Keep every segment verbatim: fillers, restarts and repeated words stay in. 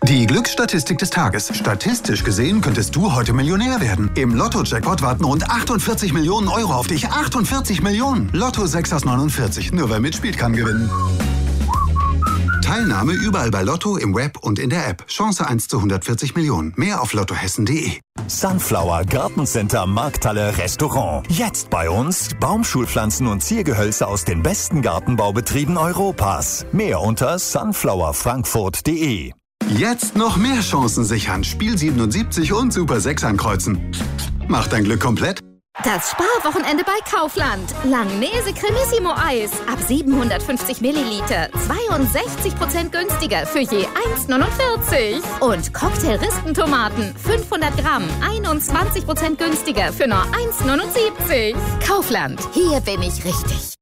Die Glücksstatistik des Tages. Statistisch gesehen könntest du heute Millionär werden. Im Lotto-Jackpot warten rund achtundvierzig Millionen Euro auf dich. achtundvierzig Millionen! Lotto sechs aus neunundvierzig. Nur wer mitspielt, kann gewinnen. Teilnahme überall bei Lotto, im Web und in der App. Chance eins zu hundertvierzig Millionen. Mehr auf lottohessen punkt de. Sunflower Gartencenter Markthalle Restaurant. Jetzt bei uns Baumschulpflanzen und Ziergehölze aus den besten Gartenbaubetrieben Europas. Mehr unter sunflower frankfurt punkt de. Jetzt noch mehr Chancen sichern. Spiel siebenundsiebzig und Super sechs ankreuzen. Mach dein Glück komplett. Das Sparwochenende bei Kaufland. Langnese Cremissimo Eis. Ab siebenhundertfünfzig Milliliter. zweiundsechzig Prozent günstiger für je eins neunundvierzig. Und Cocktail-Rispentomaten. fünfhundert Gramm. einundzwanzig Prozent günstiger für nur eins neunundsiebzig. Kaufland. Hier bin ich richtig.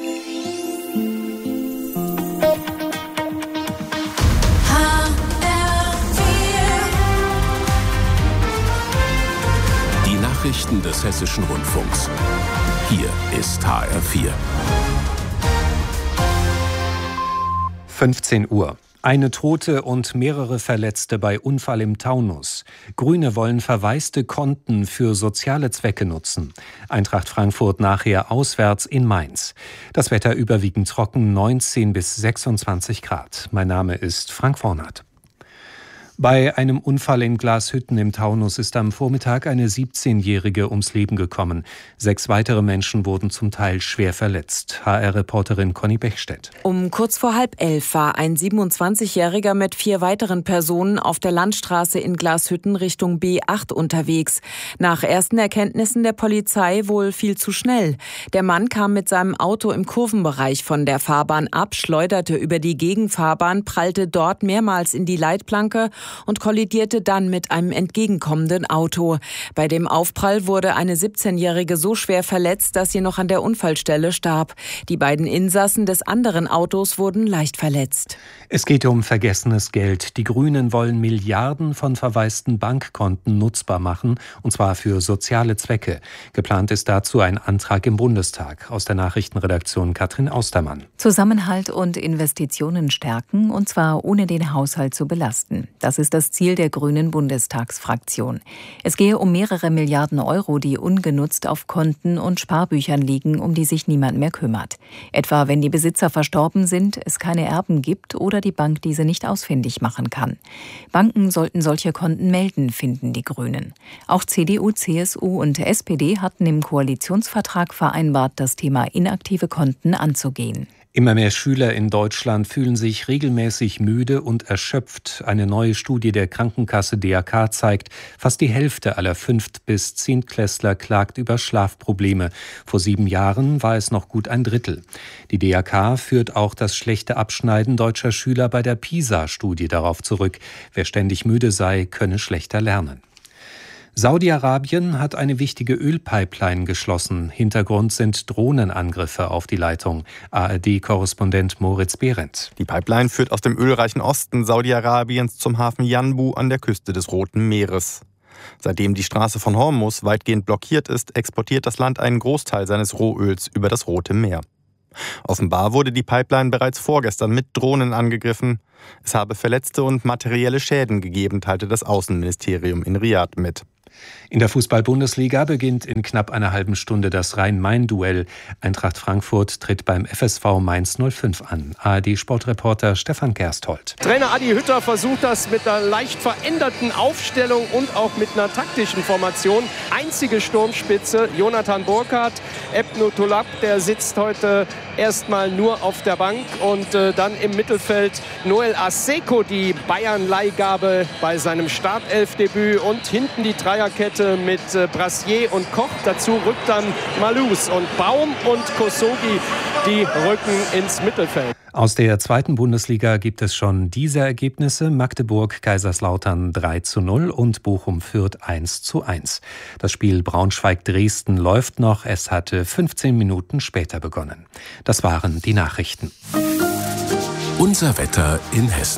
Nachrichten des Hessischen Rundfunks. Hier ist H R vier. fünfzehn Uhr. Eine Tote und mehrere Verletzte bei Unfall im Taunus. Grüne wollen verwaiste Konten für soziale Zwecke nutzen. Eintracht Frankfurt nachher auswärts in Mainz. Das Wetter überwiegend trocken, neunzehn bis sechsundzwanzig Grad. Mein Name ist Frank Vornat. Bei einem Unfall in Glashütten im Taunus ist am Vormittag eine siebzehnjährige ums Leben gekommen. Sechs weitere Menschen wurden zum Teil schwer verletzt. H R-Reporterin Conny Bechstedt. Um kurz vor halb elf war ein siebenundzwanzigjähriger mit vier weiteren Personen auf der Landstraße in Glashütten Richtung B acht unterwegs. Nach ersten Erkenntnissen der Polizei wohl viel zu schnell. Der Mann kam mit seinem Auto im Kurvenbereich von der Fahrbahn ab, schleuderte über die Gegenfahrbahn, prallte dort mehrmals in die Leitplanke und kollidierte dann mit einem entgegenkommenden Auto. Bei dem Aufprall wurde eine siebzehnjährige so schwer verletzt, dass sie noch an der Unfallstelle starb. Die beiden Insassen des anderen Autos wurden leicht verletzt. Es geht um vergessenes Geld. Die Grünen wollen Milliarden von verwaisten Bankkonten nutzbar machen, und zwar für soziale Zwecke. Geplant ist dazu ein Antrag im Bundestag. Aus der Nachrichtenredaktion Katrin Austermann. Zusammenhalt und Investitionen stärken, und zwar ohne den Haushalt zu belasten. Das ist das Ziel der Grünen Bundestagsfraktion. Es gehe um mehrere Milliarden Euro, die ungenutzt auf Konten und Sparbüchern liegen, um die sich niemand mehr kümmert. Etwa wenn die Besitzer verstorben sind, es keine Erben gibt oder die Bank diese nicht ausfindig machen kann. Banken sollten solche Konten melden, finden die Grünen. Auch C D U, C S U und S P D hatten im Koalitionsvertrag vereinbart, das Thema inaktive Konten anzugehen. Immer mehr Schüler in Deutschland fühlen sich regelmäßig müde und erschöpft. Eine neue Studie der Krankenkasse D A K zeigt, fast die Hälfte aller Fünft- bis Zehntklässler klagt über Schlafprobleme. Vor sieben Jahren war es noch gut ein Drittel. Die D A K führt auch das schlechte Abschneiden deutscher Schüler bei der PISA-Studie darauf zurück. Wer ständig müde sei, könne schlechter lernen. Saudi-Arabien hat eine wichtige Ölpipeline geschlossen. Hintergrund sind Drohnenangriffe auf die Leitung. A R D-Korrespondent Moritz Behrendt. Die Pipeline führt aus dem ölreichen Osten Saudi-Arabiens zum Hafen Yanbu an der Küste des Roten Meeres. Seitdem die Straße von Hormuz weitgehend blockiert ist, exportiert das Land einen Großteil seines Rohöls über das Rote Meer. Offenbar wurde die Pipeline bereits vorgestern mit Drohnen angegriffen. Es habe Verletzte und materielle Schäden gegeben, teilte das Außenministerium in Riad mit. In der Fußball-Bundesliga beginnt in knapp einer halben Stunde das Rhein-Main-Duell. Eintracht Frankfurt tritt beim F S V Mainz null fünf an. A R D-Sportreporter Stefan Gersthold. Trainer Adi Hütter versucht das mit einer leicht veränderten Aufstellung und auch mit einer taktischen Formation. Einzige Sturmspitze, Jonathan Burkhardt. Ebno Tolab, der sitzt heute erstmal nur auf der Bank. Und äh, dann im Mittelfeld Noel Asseco, die Bayern-Leihgabe bei seinem Startelfdebüt. Und hinten die Dreierkette mit äh, Brassier und Koch. Dazu rückt dann Malus und Baum und Kosogi, die rücken ins Mittelfeld. Aus der zweiten Bundesliga gibt es schon diese Ergebnisse: Magdeburg Kaiserslautern drei zu null und Bochum Fürth eins zu eins. Das Spiel Braunschweig-Dresden läuft noch. Es hatte fünfzehn Minuten später begonnen. Das waren die Nachrichten. Unser Wetter in Hessen.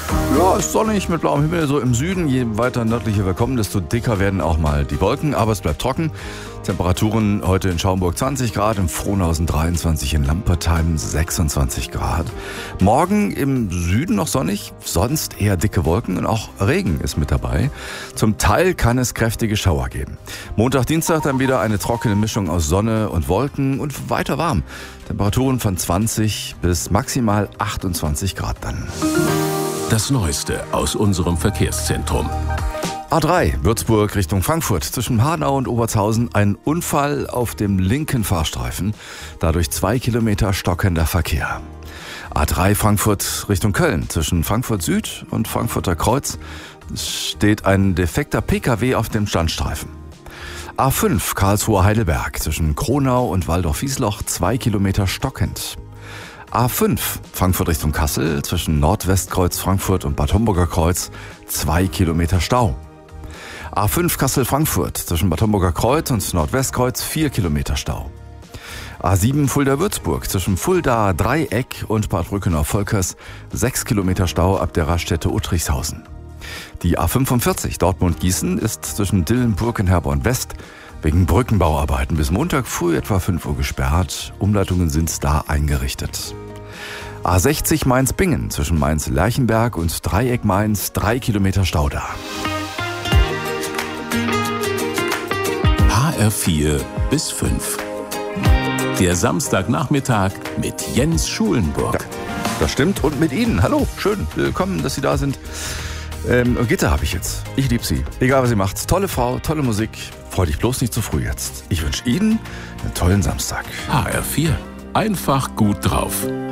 Ja, ist sonnig mit blauem Himmel, so im Süden. Je weiter nördlicher wir kommen, desto dicker werden auch mal die Wolken. Aber es bleibt trocken. Temperaturen heute in Schaumburg zwanzig Grad, in Frohnhausen dreiundzwanzig, in Lampertheim sechsundzwanzig Grad. Morgen im Süden noch sonnig, sonst eher dicke Wolken und auch Regen ist mit dabei. Zum Teil kann es kräftige Schauer geben. Montag, Dienstag dann wieder eine trockene Mischung aus Sonne und Wolken und weiter warm. Temperaturen von zwanzig bis maximal achtundzwanzig Grad dann. Das Neueste aus unserem Verkehrszentrum. A drei, Würzburg Richtung Frankfurt. Zwischen Hanau und Obertshausen ein Unfall auf dem linken Fahrstreifen. Dadurch zwei Kilometer stockender Verkehr. A drei, Frankfurt Richtung Köln. Zwischen Frankfurt Süd und Frankfurter Kreuz steht ein defekter P K W auf dem Standstreifen. A fünf, Karlsruhe Heidelberg. Zwischen Kronau und Waldorf-Wiesloch zwei Kilometer stockend. A fünf, Frankfurt Richtung Kassel, zwischen Nordwestkreuz Frankfurt und Bad Homburger Kreuz, zwei Kilometer Stau. A fünf Kassel-Frankfurt, zwischen Bad Homburger Kreuz und Nordwestkreuz, vier Kilometer Stau. A sieben Fulda-Würzburg, zwischen Fulda Dreieck und Bad Brückenau-Volkers, sechs Kilometer Stau ab der Raststätte Uttrichshausen. Die A fünfundvierzig Dortmund-Gießen ist zwischen Dillenburg und Herborn West wegen Brückenbauarbeiten bis Montag früh etwa fünf Uhr gesperrt. Umleitungen sind da eingerichtet. A sechzig Mainz-Bingen zwischen Mainz-Lerchenberg und Dreieck Mainz, drei Kilometer Stau da. H R vier bis fünf. Der Samstagnachmittag mit Jens Schulenburg. Ja, das stimmt. Und mit Ihnen. Hallo, schön, willkommen, dass Sie da sind. Ähm, Gitter habe ich jetzt. Ich liebe sie. Egal, was sie macht. Tolle Frau, tolle Musik. Freu dich bloß nicht zu früh jetzt. Ich wünsche Ihnen einen tollen Samstag. H R vier. Einfach gut drauf.